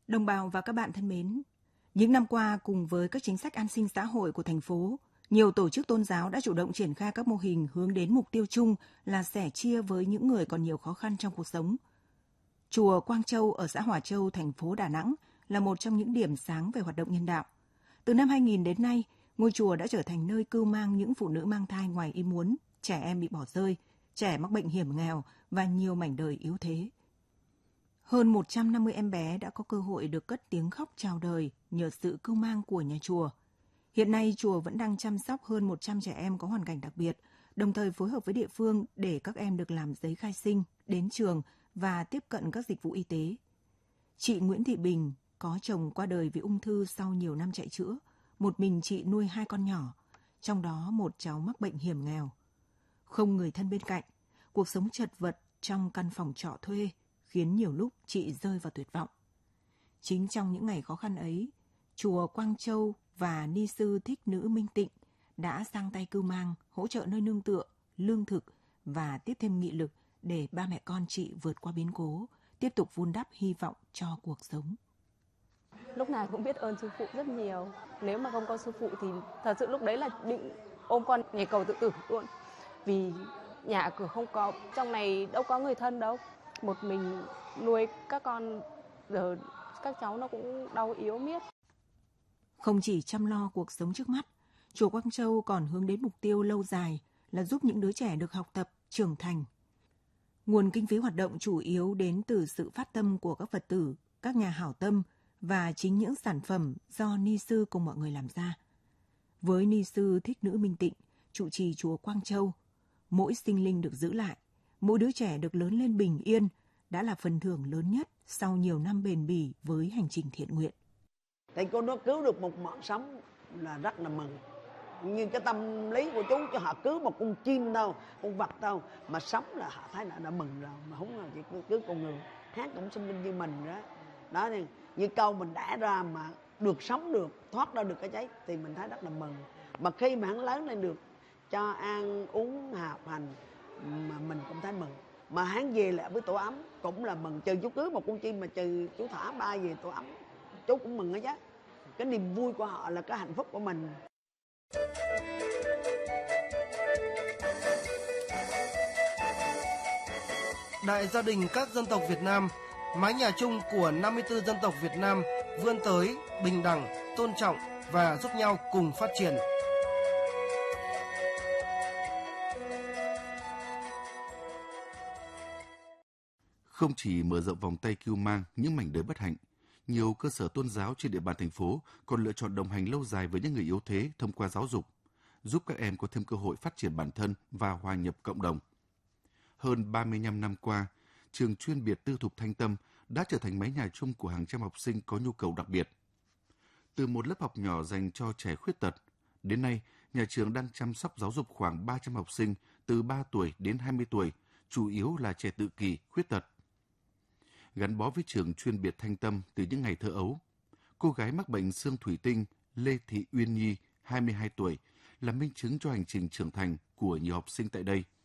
Đồng bào và các bạn thân mến, những năm qua cùng với các chính sách an sinh xã hội của thành phố, nhiều tổ chức tôn giáo đã chủ động triển khai các mô hình hướng đến mục tiêu chung là sẻ chia với những người còn nhiều khó khăn trong cuộc sống. Chùa Quang Châu ở xã Hòa Châu, thành phố Đà Nẵng là một trong những điểm sáng về hoạt động nhân đạo. Từ năm 2000 đến nay, ngôi chùa đã trở thành nơi cưu mang những phụ nữ mang thai ngoài ý muốn, trẻ em bị bỏ rơi, trẻ mắc bệnh hiểm nghèo và nhiều mảnh đời yếu thế. Hơn 150 em bé đã có cơ hội được cất tiếng khóc chào đời nhờ sự cưu mang của nhà chùa. Hiện nay, chùa vẫn đang chăm sóc hơn 100 trẻ em có hoàn cảnh đặc biệt, đồng thời phối hợp với địa phương để các em được làm giấy khai sinh, đến trường và tiếp cận các dịch vụ y tế. Chị Nguyễn Thị Bình có chồng qua đời vì ung thư sau nhiều năm chạy chữa. Một mình chị nuôi 2 con nhỏ, trong đó một cháu mắc bệnh hiểm nghèo. Không người thân bên cạnh, cuộc sống chật vật trong căn phòng trọ thuê khiến nhiều lúc chị rơi vào tuyệt vọng. Chính trong những ngày khó khăn ấy, chùa Quang Châu và ni sư Thích Nữ Minh Tịnh đã sang tay cưu mang, hỗ trợ nơi nương tựa, lương thực và tiếp thêm nghị lực để ba mẹ con chị vượt qua biến cố, tiếp tục vun đắp hy vọng cho cuộc sống. Lúc nào cũng biết ơn sư phụ rất nhiều. Nếu mà không có sư phụ thì thật sự lúc đấy là định ôm con nhảy cầu tự tử luôn. Vì nhà cửa không có, trong này đâu có người thân đâu. Một mình nuôi các con, giờ các cháu nó cũng đau yếu miết. Không chỉ chăm lo cuộc sống trước mắt, chùa Quang Châu còn hướng đến mục tiêu lâu dài là giúp những đứa trẻ được học tập, trưởng thành. Nguồn kinh phí hoạt động chủ yếu đến từ sự phát tâm của các Phật tử, các nhà hảo tâm và chính những sản phẩm do ni sư cùng mọi người làm ra. Với ni sư Thích Nữ Minh Tịnh, trụ trì chùa Quang Châu, mỗi sinh linh được giữ lại, mỗi đứa trẻ được lớn lên bình yên đã là phần thưởng lớn nhất sau nhiều năm bền bỉ với hành trình thiện nguyện. Thầy cô nó cứu được một mạng sống là rất là mừng. Nhưng cái tâm lý của chú cho họ cứu một con chim đâu, con vật đâu, mà sống là họ thấy là đã mừng rồi, mà không là chỉ cứu con người. Hát cũng sinh linh như mình đó. Đó thì như câu mình đẻ ra mà được sống được, thoát ra được cái chết thì mình thấy rất là mừng. Mà khi mà hắn lớn lên được cho ăn uống học hành mà mình cũng thấy mừng. Mà hắn về lại với tổ ấm cũng là mừng. Trừ chú cưới một con chim mà trừ chú thả ba về tổ ấm, chú cũng mừng hết chứ. Cái niềm vui của họ là cái hạnh phúc của mình. Đại gia đình các dân tộc Việt Nam, mái nhà chung của 54 dân tộc Việt Nam vươn tới bình đẳng, tôn trọng và giúp nhau cùng phát triển. Không chỉ mở rộng vòng tay cưu mang những mảnh đời bất hạnh, nhiều cơ sở tôn giáo trên địa bàn thành phố còn lựa chọn đồng hành lâu dài với những người yếu thế thông qua giáo dục, giúp các em có thêm cơ hội phát triển bản thân và hòa nhập cộng đồng. Hơn 35 năm qua, trường chuyên biệt tư thục Thanh Tâm đã trở thành mái nhà chung của hàng trăm học sinh có nhu cầu đặc biệt. Từ một lớp học nhỏ dành cho trẻ khuyết tật, đến nay, nhà trường đang chăm sóc giáo dục khoảng 300 học sinh từ 3 tuổi đến 20 tuổi, chủ yếu là trẻ tự kỷ, khuyết tật. Gắn bó với trường chuyên biệt Thanh Tâm từ những ngày thơ ấu, cô gái mắc bệnh xương thủy tinh Lê Thị Uyên Nhi, 22 tuổi, là minh chứng cho hành trình trưởng thành của nhiều học sinh tại đây.